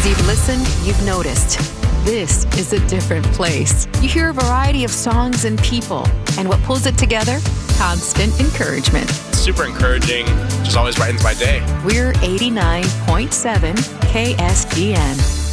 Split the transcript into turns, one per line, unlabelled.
As you've listened, you've noticed. This is a different place. You hear a variety of songs and people. And what pulls it together? Constant encouragement.
Super encouraging. Just always brightens my day.
We're 89.7 KSGN.